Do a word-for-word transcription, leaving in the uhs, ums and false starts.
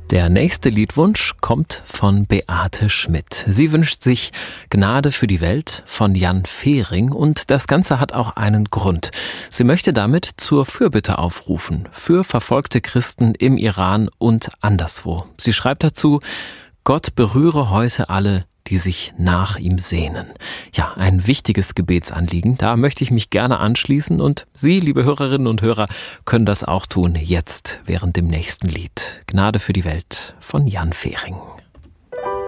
Der nächste Liedwunsch kommt von Beate Schmidt. Sie wünscht sich Gnade für die Welt von Jan Fehring und das Ganze hat auch einen Grund. Sie möchte damit zur Fürbitte aufrufen für verfolgte Christen im Iran und anderswo. Sie schreibt dazu: Gott berühre heute alle, die sich nach ihm sehnen. Ja, ein wichtiges Gebetsanliegen. Da möchte ich mich gerne anschließen und Sie, liebe Hörerinnen und Hörer, können das auch tun jetzt während dem nächsten Lied. Gnade für die Welt von Jan Fehring.